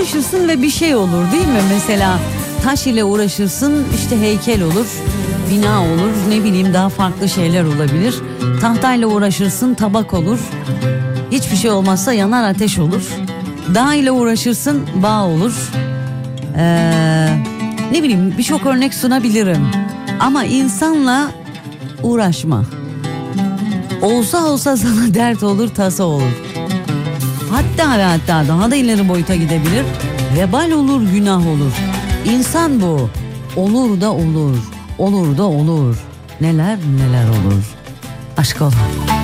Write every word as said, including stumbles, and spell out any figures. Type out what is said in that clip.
uğraşırsın ve bir şey olur değil mi? Mesela taş ile uğraşırsın, işte heykel olur, bina olur, ne bileyim daha farklı şeyler olabilir. Tahtayla uğraşırsın, tabak olur. Hiçbir şey olmazsa yanar ateş olur. Dağ ile uğraşırsın, bağ olur. Ee, ne bileyim birçok örnek sunabilirim. Ama insanla uğraşma. Olsa olsa sana dert olur, tasa olur. Hatta ve hatta daha da ileri boyuta gidebilir. Vebal olur, günah olur. İnsan bu. Olur da olur. Olur da olur. Neler neler olur. Aşk olan.